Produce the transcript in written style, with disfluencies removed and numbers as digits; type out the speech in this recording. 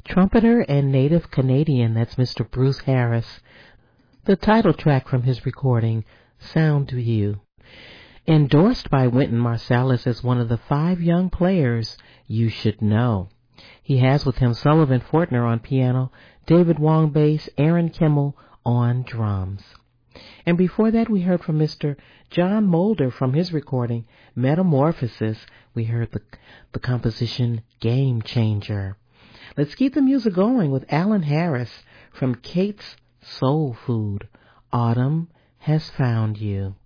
Trumpeter and native Canadian, that's Mr. Bruce Harris. The title track from his recording, Sound View. Endorsed by Wynton Marsalis as one of the 5 young players you should know. He has with him Sullivan Fortner on piano, David Wong bass, Aaron Kimmel on drums. And before that, we heard from Mr. John Mulder from his recording, Metamorphosis. We heard the composition Game Changer. Let's keep the music going with Alan Harris from Kate's Soul Food, Autumn Has Found You.